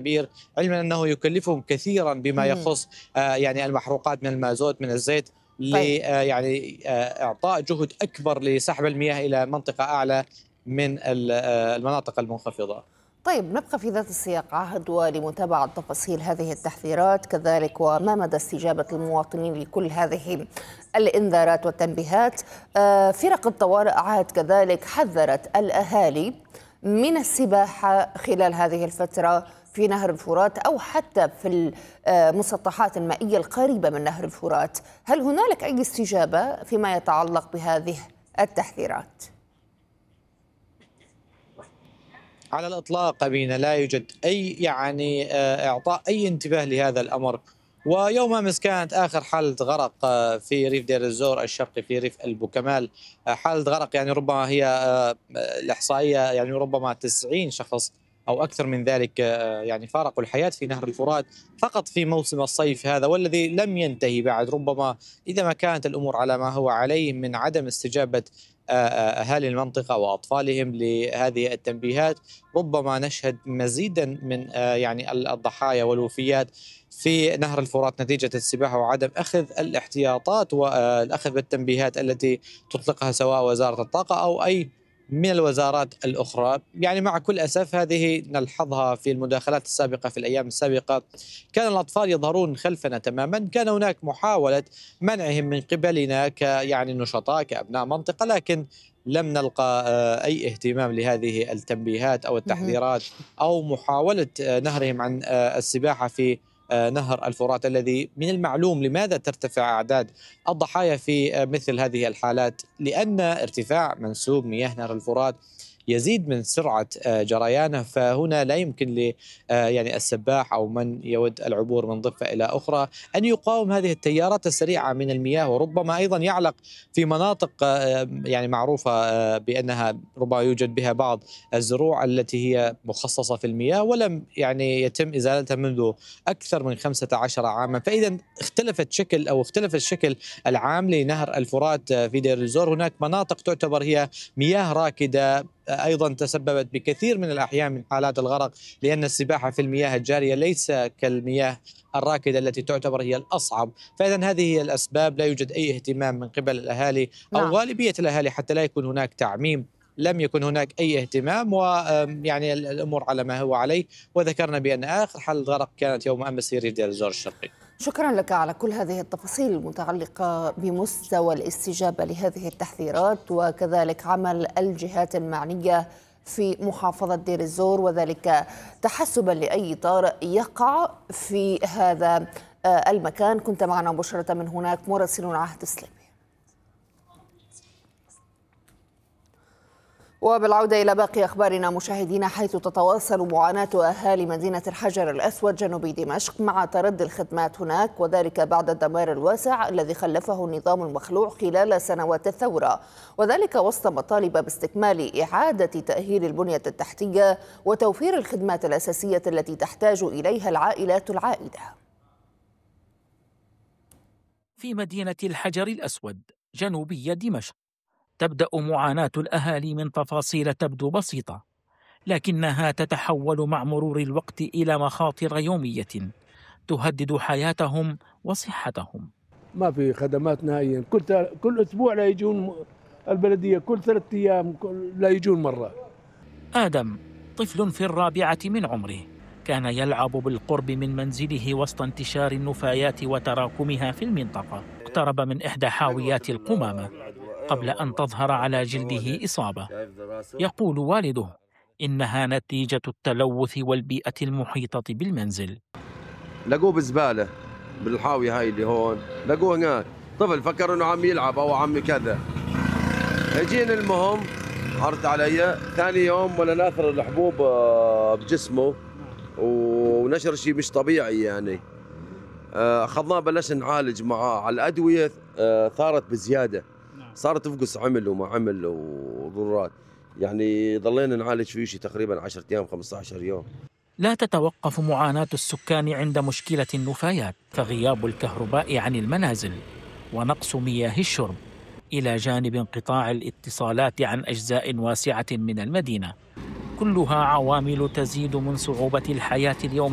التنبير، علما أنه يكلفهم كثيرا بما يخص يعني المحروقات من المازوت من الزيت، طيب. يعني إعطاء جهد أكبر لسحب المياه إلى منطقة أعلى من المناطق المنخفضة. طيب، نبقى في ذات السياق عهد ولمتابعة تفاصيل هذه التحذيرات كذلك وما مدى استجابة المواطنين لكل هذه الإنذارات والتنبيهات. فرق الطوارئ عهد كذلك حذرت الأهالي من السباحة خلال هذه الفترة في نهر الفرات أو حتى في المسطحات المائية القريبة من نهر الفرات. هل هنالك أي استجابة فيما يتعلق بهذه التحذيرات؟ على الإطلاق أمينة، لا يوجد أي يعني إعطاء أي انتباه لهذا الأمر. ويوم أمس كانت آخر حالة غرق في ريف دير الزور الشرقي في ريف البوكمال، حالة غرق يعني ربما هي الإحصائية يعني ربما 90 شخص أو أكثر من ذلك يعني فارقوا الحياة في نهر الفرات فقط في موسم الصيف هذا، والذي لم ينتهي بعد. ربما إذا ما كانت الأمور على ما هو عليه من عدم استجابة أهالي المنطقة وأطفالهم لهذه التنبيهات، ربما نشهد مزيدا من يعني الضحايا والوفيات في نهر الفرات نتيجة السباحة وعدم أخذ الاحتياطات والأخذ بالتنبيهات التي تطلقها سواء وزارة الطاقة أو أي من الوزارات الأخرى. يعني مع كل أسف هذه نلحظها في المداخلات السابقة في الأيام السابقة، كان الأطفال يظهرون خلفنا تماما، كان هناك محاولة منعهم من قبلنا يعني نشطاء كأبناء منطقة، لكن لم نلقى أي اهتمام لهذه التنبيهات أو التحذيرات أو محاولة نهرهم عن السباحة في نهر الفرات الذي من المعلوم لماذا ترتفع أعداد الضحايا في مثل هذه الحالات، لأن ارتفاع منسوب مياه نهر الفرات يزيد من سرعة جريانه، فهنا لا يمكن ل يعني السباح أو من يود العبور من ضفة إلى أخرى أن يقاوم هذه التيارات السريعة من المياه، وربما أيضا يعلق في مناطق يعني معروفة بأنها ربما يوجد بها بعض الزروع التي هي مخصصة في المياه ولم يعني يتم إزالتها منذ أكثر من 15 عاما. فإذا اختلف الشكل العام لنهر الفرات في دير الزور. هناك مناطق تعتبر هي مياه راكدة أيضا تسببت بكثير من الأحيان من حالات الغرق، لأن السباحة في المياه الجارية ليس كالمياه الراكدة التي تعتبر هي الأصعب. فإذا هذه هي الأسباب، لا يوجد أي اهتمام من قبل الأهالي أو غالبية الأهالي، حتى لا يكون هناك تعميم، لم يكن هناك أي اهتمام، ويعني الأمور على ما هو عليه. وذكرنا بأن آخر حالة غرق كانت يوم أمس في ريف دير الزور الشرقي. شكرا لك على كل هذه التفاصيل المتعلقة بمستوى الاستجابة لهذه التحذيرات وكذلك عمل الجهات المعنية في محافظة دير الزور، وذلك تحسبا لأي طارئ يقع في هذا المكان. كنت معنا مباشرة من هناك مراسل عهد سليم. وبالعودة إلى باقي أخبارنا مشاهدينا، حيث تتواصل معاناة أهالي مدينة الحجر الأسود جنوب دمشق مع تردي الخدمات هناك، وذلك بعد الدمار الواسع الذي خلفه النظام المخلوع خلال سنوات الثورة، وذلك وسط مطالب باستكمال إعادة تأهيل البنية التحتية وتوفير الخدمات الأساسية التي تحتاج إليها العائلات العائدة. في مدينة الحجر الأسود جنوبي دمشق تبدأ معاناة الأهالي من تفاصيل تبدو بسيطة، لكنها تتحول مع مرور الوقت إلى مخاطر يومية تهدد حياتهم وصحتهم. ما في خدمات نهائيا، كل أسبوع لا يجون البلدية، كل 3 أيام لا يجون مرة. آدم طفل في 4 من عمره كان يلعب بالقرب من منزله وسط انتشار النفايات وتراكمها في المنطقة. اقترب من إحدى حاويات القمامة قبل أن تظهر على جلده إصابة. يقول والده إنها نتيجة التلوث والبيئة المحيطة بالمنزل. لقوه بالزبالة بالحاوية هاي اللي هون، لقوه هناك طفل فكر إنه عم يلعب أو عم كذا. اجينا المهم عرض علي ثاني يوم ولا ناثر الحبوب بجسمه ونشر شيء مش طبيعي. يعني أخذناه بلشنا نعالج معاه على الأدوية، ثارت بزيادة، صارت تفقس عمل وما عمل وضرورات. يعني ضلينا نعالج فيه شيء تقريبا 10 أيام 15 يوم. لا تتوقف معاناة السكان عند مشكلة النفايات، فغياب الكهرباء عن المنازل ونقص مياه الشرب إلى جانب انقطاع الاتصالات عن أجزاء واسعة من المدينة، كلها عوامل تزيد من صعوبة الحياة اليوم.